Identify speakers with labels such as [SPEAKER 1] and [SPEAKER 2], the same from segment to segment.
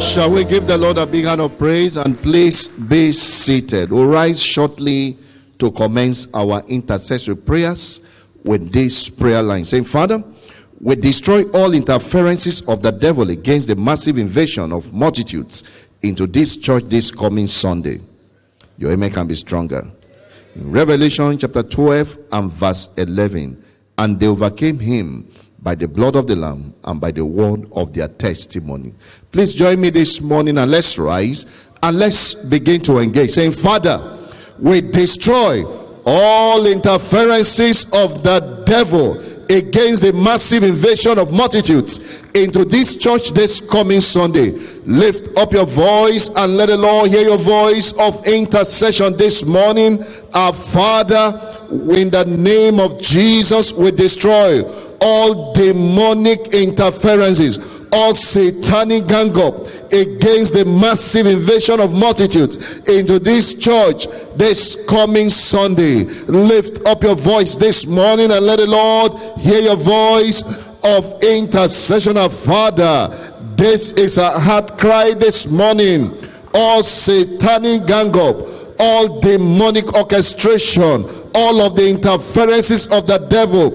[SPEAKER 1] Shall we give the Lord a big hand of praise, and please be seated. We'll rise shortly to commence our intercessory prayers with this prayer line, saying, Father, we destroy all interferences of the devil against the massive invasion of multitudes into this church this coming Sunday. Your amen can be stronger. In Revelation chapter 12 and verse 11, and they overcame him by the blood of the Lamb and by the word of their testimony. Please join me this morning and let's rise and let's begin to engage, saying, Father, we destroy all interferences of the devil against the massive invasion of multitudes into this church this coming Sunday. Lift up your voice and let the Lord hear your voice of intercession this morning. Our Father, in the name of Jesus, we destroy all demonic interferences, all satanic gang up against the massive invasion of multitudes into this church this coming Sunday. Lift up your voice this morning and let the Lord hear your voice of intercession. Our Father, this is a heart cry this morning. All satanic gang up, all demonic orchestration, all of the interferences of the devil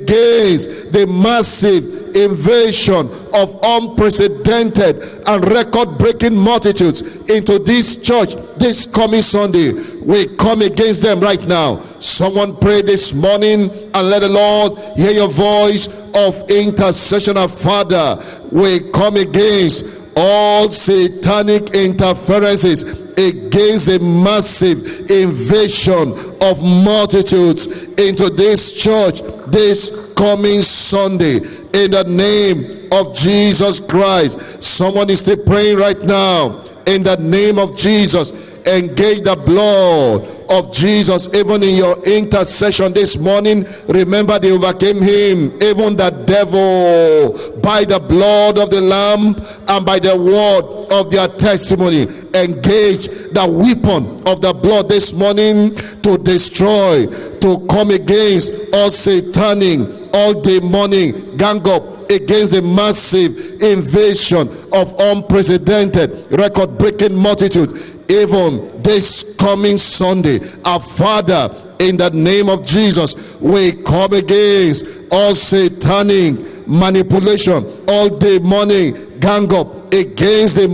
[SPEAKER 1] against the massive invasion of unprecedented and record-breaking multitudes into this church this coming Sunday. We come against them right now. Someone pray this morning and let the Lord hear your voice of intercession. Our Father, we come against all satanic interferences against the massive invasion of multitudes into this church this coming Sunday, in the name of Jesus Christ. Someone is still praying right now. In the name of Jesus, engage the blood of Jesus even in your intercession this morning. Remember, they overcame him, even the devil, by the blood of the Lamb and by the word of their testimony. Engage the weapon of the blood this morning to destroy, to come against all satanic, all demonic gang up against the massive invasion of unprecedented, record-breaking multitude even this coming Sunday. Our Father, in the name of Jesus, we come against all satanic manipulation, all demonic gang up against the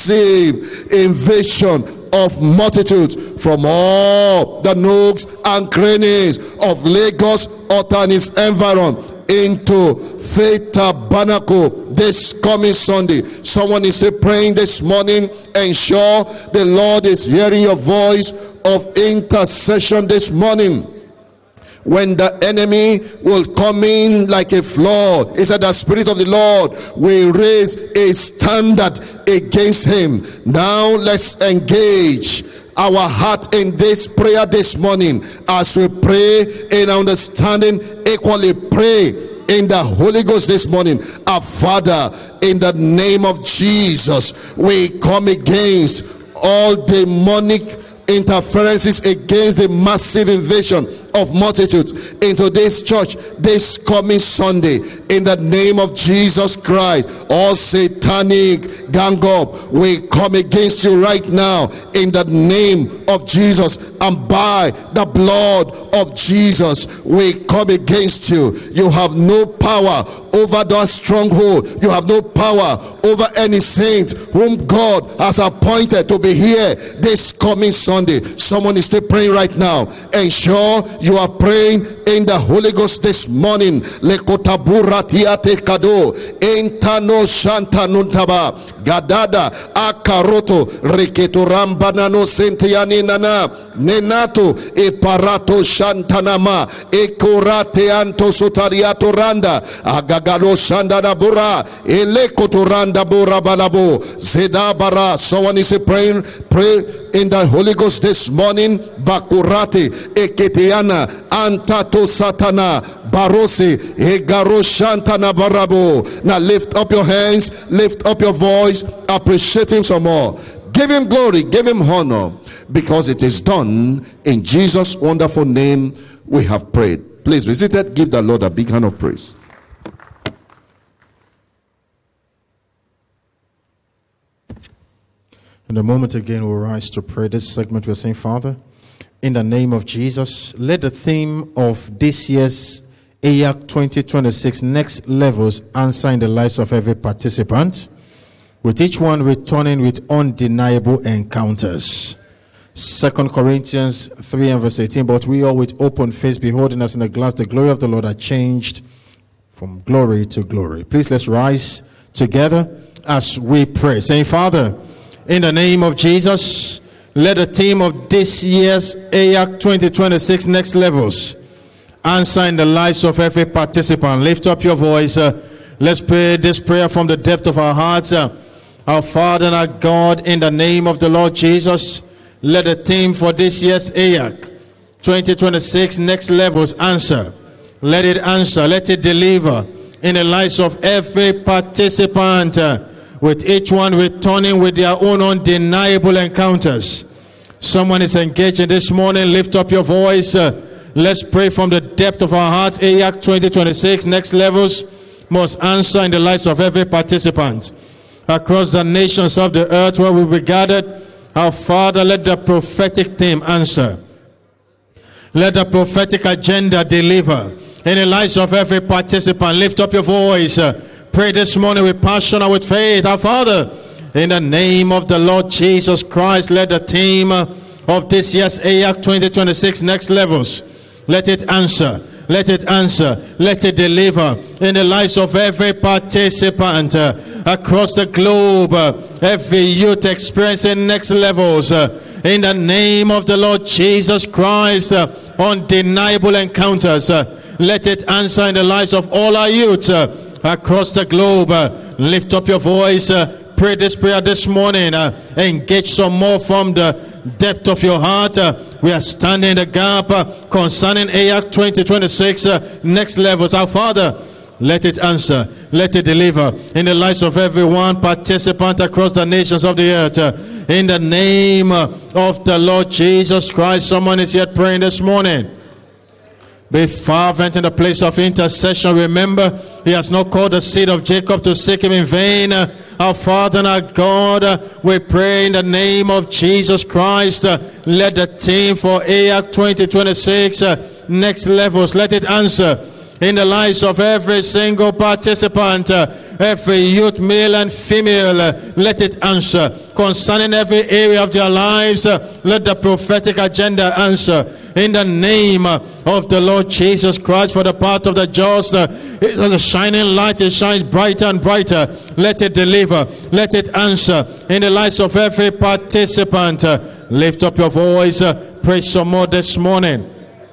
[SPEAKER 1] massive invasion of multitudes from all the nooks and crannies of Lagos, Ota and its environment into Faith Tabernacle this coming Sunday. Someone is still praying this morning. Ensure the Lord is hearing your voice of intercession this morning. When the enemy will come in like a flood, he said the Spirit of the Lord will raise a standard against him. Now let's engage our heart in this prayer this morning as we pray in understanding, equally pray in the Holy Ghost this morning. Our Father, in the name of Jesus, we come against all demonic interferences against the massive invasion of multitudes into this church this coming Sunday, in the name of Jesus Christ. All satanic gang up, we come against you right now in the name of Jesus, and by the blood of Jesus we come against you. You have no power over that stronghold. You have no power over any saint whom God has appointed to be here this coming Sunday. Someone is still praying right now. Ensure you are praying in the Holy Ghost this morning. Lekotabura tiate kado entano shanta nuntaba gadada akaroto reketoramba nano sentiani nana nenato e parato shantanama ekorate anto sotariato randa agagalo shandana bura elekotoranda bura balabo zedabara. Someone is praying, pray in the Holy Ghost this morning. Bakurate eketiana antato satana barose egaro shantana barabo. Now lift up your hands, lift up your voice, appreciate him some more. Give him glory, give him honor, because it is done in Jesus' wonderful name we have prayed. Please be seated. Give the Lord a big hand of praise.
[SPEAKER 2] In a moment again, we'll rise to pray. This segment, we're saying, Father, in the name of Jesus, let the theme of this year's AYAC 2026 Next Levels answer in the lives of every participant, with each one returning with undeniable encounters. 2 Corinthians 3 and verse 18, but we all with open face, beholding as in a glass the glory of the Lord, are changed from glory to glory. Please let's rise together as we pray, saying, Father, in the name of Jesus, let the theme of this year's AYAC 2026 Next Levels answer in the lives of every participant. Lift up your voice. Let's pray this prayer from the depth of our hearts. Our Father and our God, in the name of the Lord Jesus, let the theme for this year's AYAC 2026 Next Levels answer. Let it answer. Let it deliver in the lives of every participant, with each one returning with their own undeniable encounters. Someone is engaging this morning. Lift up your voice. Let's pray from the depth of our hearts. AYAC 2026 Next Levels must answer in the lives of every participant across the nations of the earth where we be gathered. Our Father, let the prophetic theme answer. Let the prophetic agenda deliver in the lives of every participant. Lift up your voice. Pray this morning with passion and with faith. Our Father, in the name of the Lord Jesus Christ, let the theme of this year's AYAC 2026 Next Levels, let it answer. Let it answer. Let it deliver in the lives of every participant across the globe. Every youth experiencing next levels. In the name of the Lord Jesus Christ, undeniable encounters. Let it answer in the lives of all our youth across the globe. Lift up your voice. Pray this prayer this morning. Engage some more from the depth of your heart. We are standing in the gap concerning AYAC 2026 Next Levels. Our Father, let it answer. Let it deliver in the lives of everyone participant across the nations of the earth. In the name of the Lord Jesus Christ. Someone is yet praying this morning. Be fervent in the place of intercession. Remember, he has not called the seed of Jacob to seek him in vain. Our Father and our God, we pray in the name of Jesus Christ. Let the theme for AYAC 2026 Next Levels, let it answer in the lives of every single participant, every youth, male and female. Let it answer concerning every area of their lives. Let the prophetic agenda answer in the name of the Lord Jesus Christ. For the path of the just is as a shining light, it shines brighter and brighter. Let it deliver, let it answer in the lives of every participant. Lift up your voice, pray some more this morning.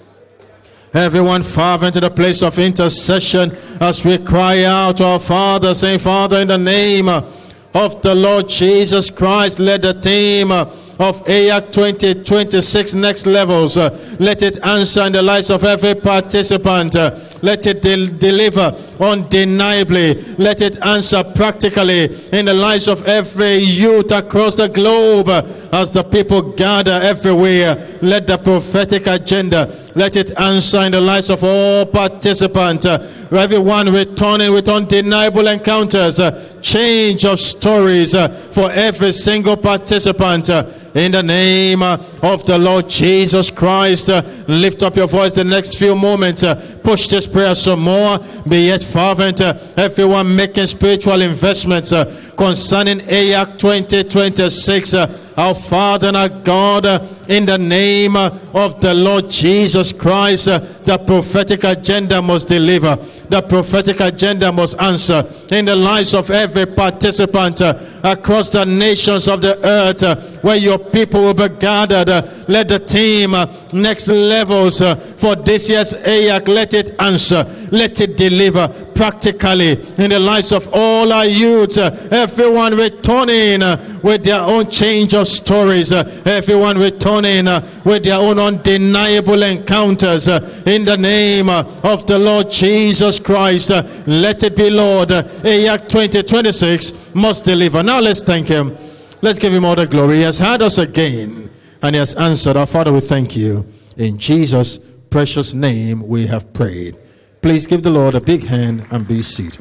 [SPEAKER 2] Everyone fervent to the place of intercession as we cry out to our Father, saying, Father, in the name of the Lord Jesus Christ, let the theme of AYAC 2026 Next Levels, let it answer in the lives of every participant. Let it deliver undeniably. Let it answer practically in the lives of every youth across the globe as the people gather everywhere. Let the prophetic agenda, let it answer in the lives of all participants. Everyone returning with undeniable encounters. Change of stories for every single participant. In the name of the Lord Jesus Christ, lift up your voice the next few moments. Push this prayer some more. Be yet fervent. Everyone making spiritual investments concerning AYAC 2026. Our Father and our God, in the name of the Lord Jesus Christ, the prophetic agenda must deliver. The prophetic agenda must answer in the lives of every participant across the nations of the earth where your people will be gathered. Let the team Next Levels for this year's AYAC, let it answer, let it deliver practically in the lives of all our youth. Everyone returning with their own change of stories. Everyone returning with their own undeniable encounters. In the name of the Lord Jesus Christ, let it be, Lord. AYAC 2026 must deliver. Now let's thank him. Let's give him all the glory. He has heard us again and he has answered. Our Father, we thank you. In Jesus' precious name we have prayed. Please give the Lord a big hand and be seated.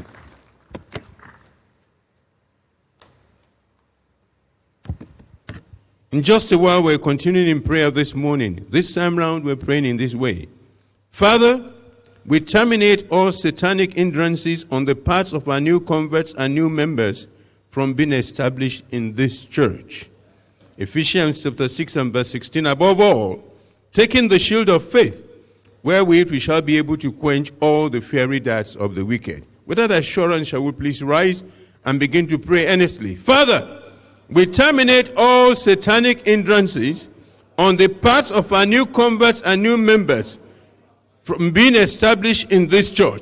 [SPEAKER 3] In just a while, we're continuing in prayer this morning. This time round, we're praying in this way. Father, we terminate all satanic hindrances on the parts of our new converts and new members from being established in this church. Ephesians chapter 6 and verse 16, above all, taking the shield of faith, wherewith we shall be able to quench all the fiery darts of the wicked. With that assurance, shall we please rise and begin to pray earnestly. Father, we terminate all satanic hindrances on the parts of our new converts and new members from being established in this church.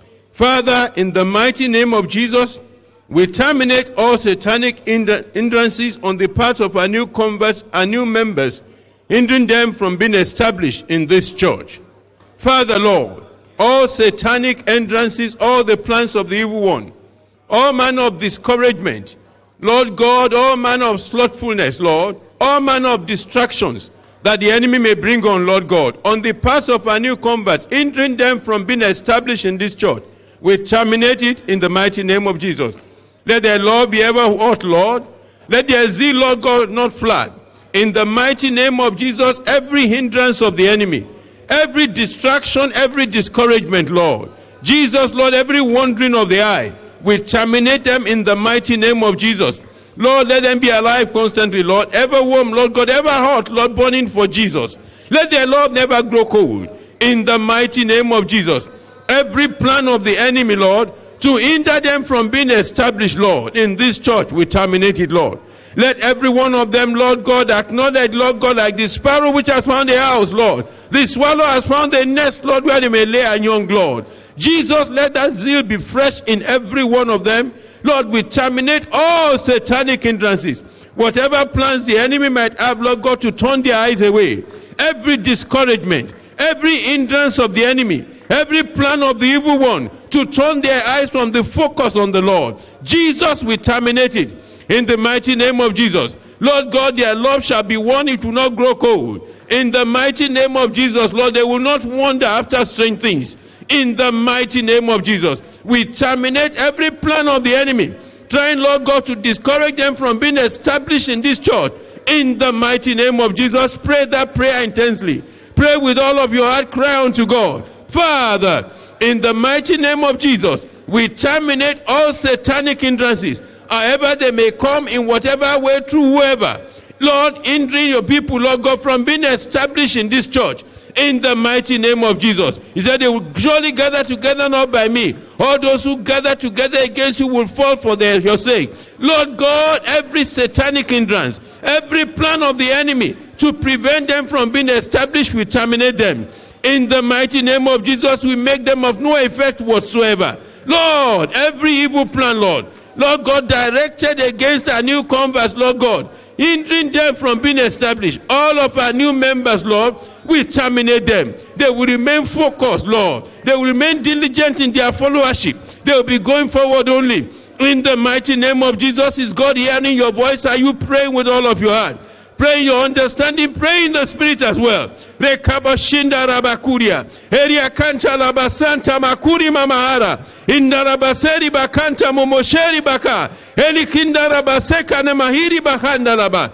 [SPEAKER 3] Father, in the mighty name of Jesus, we terminate all satanic hindrances on the parts of our new converts and new members, hindering them from being established in this church. Father, Lord, all satanic hindrances, all the plans of the evil one, all manner of discouragement, Lord God, all manner of slothfulness, Lord, all manner of distractions that the enemy may bring on, Lord God, on the parts of our new converts, hindering them from being established in this church. We terminate it in the mighty name of Jesus. Let their love be ever hot, Lord. Let their zeal, Lord God, not flag. In the mighty name of Jesus, every hindrance of the enemy, every distraction, every discouragement, Lord. Jesus, Lord, every wandering of the eye, we terminate them in the mighty name of Jesus. Lord, let them be alive constantly, Lord. Ever warm, Lord God, ever hot, Lord, burning for Jesus. Let their love never grow cold. In the mighty name of Jesus. Every plan of the enemy, Lord, to hinder them from being established, Lord, in this church, we terminate it, Lord. Let every one of them, Lord God, acknowledge, Lord God, like the sparrow which has found a house, Lord. The swallow has found a nest, Lord, where they may lay a young, Lord. Jesus, let that zeal be fresh in every one of them. Lord, we terminate all satanic hindrances. Whatever plans the enemy might have, Lord God, to turn their eyes away. Every discouragement, every hindrance of the enemy, every plan of the evil one to turn their eyes from the focus on the Lord. Jesus, we terminate it in the mighty name of Jesus. Lord God, their love shall be one, it will not grow cold. In the mighty name of Jesus, Lord, they will not wander after strange things. In the mighty name of Jesus, we terminate every plan of the enemy, trying, Lord God, to discourage them from being established in this church. In the mighty name of Jesus, pray that prayer intensely. Pray with all of your heart, cry unto God. Father, in the mighty name of Jesus, we terminate all satanic hindrances, however they may come, in whatever way, through whoever. Lord, hindering your people, Lord God, from being established in this church. In the mighty name of Jesus. He said they will surely gather together, not by me. All those who gather together against you will fall for your sake. Lord God, every satanic hindrance, every plan of the enemy to prevent them from being established, we terminate them. In the mighty name of Jesus, we make them of no effect whatsoever. Lord, every evil plan, Lord God, directed against our new converts, Lord God, hindering them from being established. All of our new members, Lord, we terminate them. They will remain focused, Lord. They will remain diligent in their followership. They will be going forward only. In the mighty name of Jesus, is God hearing your voice? Are you praying with all of your heart? Pray in your understanding. Pray in the spirit as well. Rekabashinda rabakuria. Eria kanta labasanta makuri mamahara. Indarabaseri bakanta momosheri baka. Elikinda rabaseka ne mahiri bakanda laba.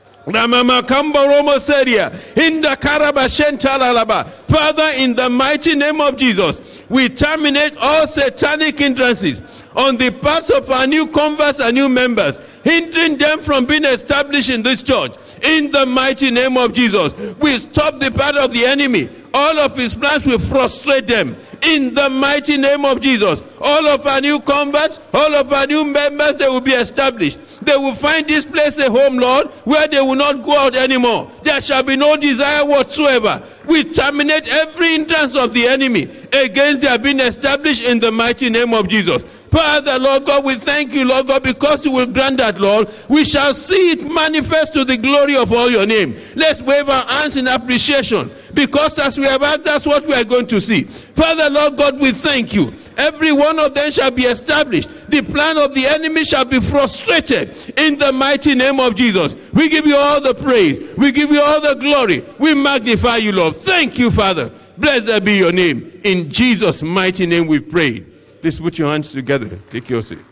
[SPEAKER 3] Father, in the mighty name of Jesus, we terminate all satanic hindrances on the parts of our new converts and new members, hindering them from being established in this church. In the mighty name of Jesus, we stop the part of the enemy. All of his plans will frustrate them. In the mighty name of Jesus, all of our new converts, all of our new members, they will be established. They will find this place a home, Lord, where they will not go out anymore. There shall be no desire whatsoever. We terminate every hindrance of the enemy against their being established in the mighty name of Jesus. Father, Lord God, we thank you, Lord God, because you will grant that, Lord. We shall see it manifest to the glory of all your name. Let's wave our hands in appreciation, because as we have asked, that's what we are going to see. Father, Lord God, we thank you. Every one of them shall be established. The plan of the enemy shall be frustrated in the mighty name of Jesus. We give you all the praise. We give you all the glory. We magnify you, Lord. Thank you, Father. Blessed be your name. In Jesus' mighty name we pray. Please put your hands together. Take your seat.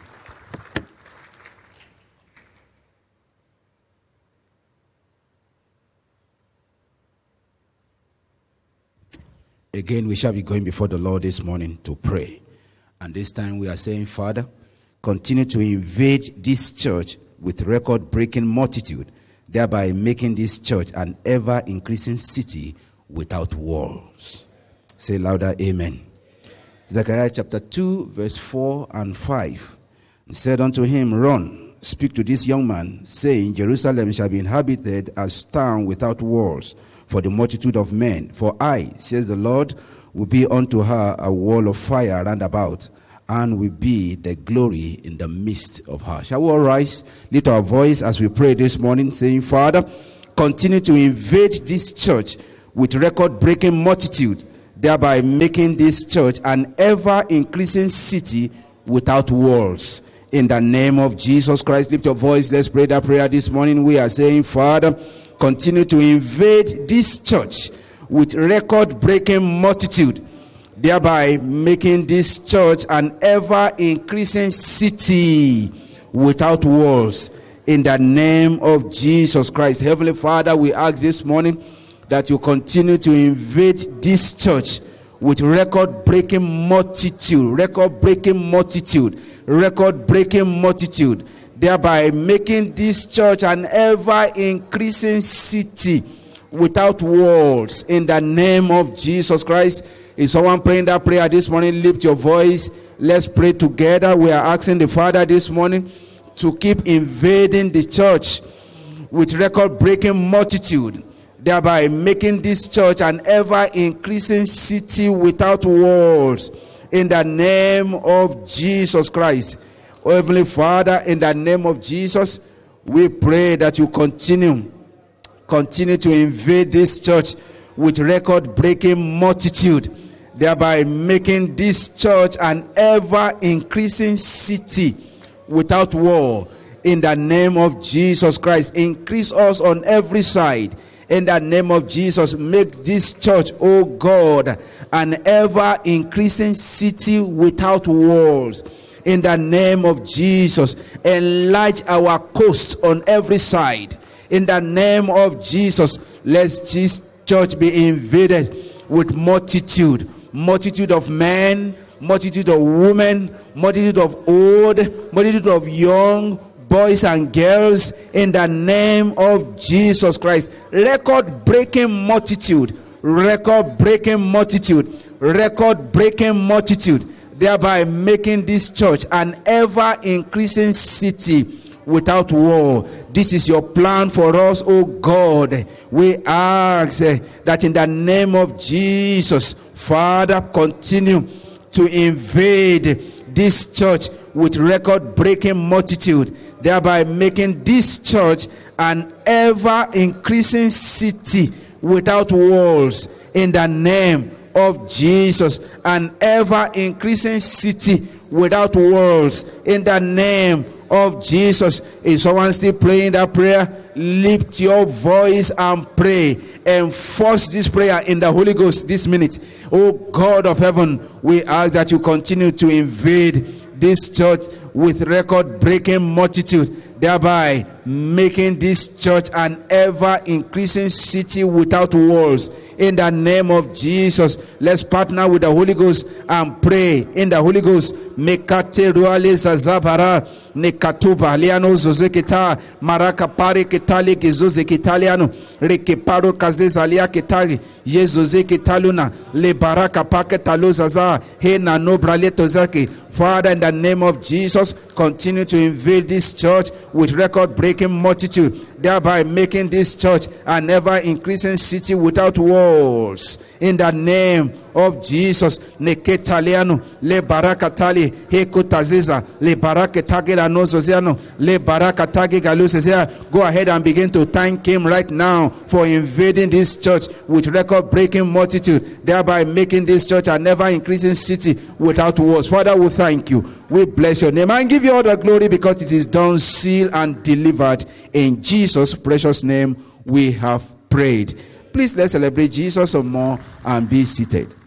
[SPEAKER 4] Again, we shall be going before the Lord this morning to pray. And this time we are saying, Father, continue to invade this church with record-breaking multitude, thereby making this church an ever-increasing city without walls. Say louder, amen. Zechariah chapter 2, verse 4 and 5. He said unto him, Run, speak to this young man, saying, Jerusalem shall be inhabited as town without walls, for the multitude of men. For I, says the Lord, will be unto her a wall of fire round about, and will be the glory in the midst of her. Shall we all rise, lift our voice as we pray this morning, saying, Father, continue to invade this church with record-breaking multitude, thereby making this church an ever-increasing city without walls. In the name of Jesus Christ, lift your voice. Let's pray that prayer this morning. We are saying, Father, continue to invade this church with record-breaking multitude, thereby making this church an ever-increasing city without walls. In the name of Jesus Christ. Heavenly Father, we ask this morning that you continue to invade this church with record-breaking multitude, thereby making this church an ever-increasing city without walls. In the name of Jesus Christ. Is someone praying that prayer this morning? Lift your voice. Let's pray together. We are asking the Father this morning to keep invading the church with record-breaking multitude, thereby making this church an ever-increasing city without walls. In the name of Jesus Christ. Oh, Heavenly Father, in the name of Jesus, we pray that you continue to invade this church with record-breaking multitude, thereby making this church an ever-increasing city without wall. In the name of Jesus Christ, increase us on every side. In the name of Jesus, make this church, oh God, an ever-increasing city without walls. In the name of Jesus, enlarge our coast on every side. In the name of Jesus, let this church be invaded with multitude of men, multitude of women, multitude of old, multitude of young, boys and girls. In the name of Jesus Christ, record-breaking multitude, thereby making this church an ever-increasing city without war. This is your plan for us, oh God. We ask that in the name of Jesus, Father, continue to invade this church with record-breaking multitude, thereby making this church an ever-increasing city without walls. In the name of Jesus, an ever-increasing city without walls. In the name of Jesus. Is someone still praying that prayer? Lift your voice and pray. Enforce this prayer in the Holy Ghost this minute. Oh God of heaven, we ask that you continue to invade this church with record-breaking multitude, thereby making this church an ever-increasing city without walls. In the name of Jesus, let's partner with the Holy Ghost and pray in the Holy Ghost. Mekate ruale zazabara nekatuba liano zozekita maraka pare ketali gezoze kitaliano rekeparo kazezalia ketali yezoze kitaluna le baraka pake talozaza he na no braleto zake. Father, in the name of Jesus, continue to invade this church with record-breaking multitude, thereby making this church an ever-increasing city without walls. In the name of Jesus, neketaliano le barakatali hekutaziza le baraketagela nozoziano le barakatagi galusezia. Go ahead and begin to thank him right now for invading this church with record-breaking multitude, thereby making this church an ever-increasing city without walls. Father, we thank you. We bless your name and give you all the glory because it is done, sealed, and delivered. In Jesus' precious name we have prayed. Please let's celebrate Jesus some more and be seated.